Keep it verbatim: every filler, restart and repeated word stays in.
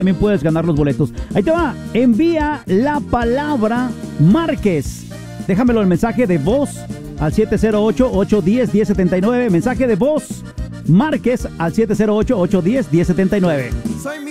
también puedes ganar los boletos. Ahí te va, envía la palabra Márquez. Déjamelo el mensaje de voz al siete cero ocho, ocho uno cero, uno cero siete nueve. Mensaje de voz Márquez al siete cero ocho, ocho uno cero, uno cero siete nueve.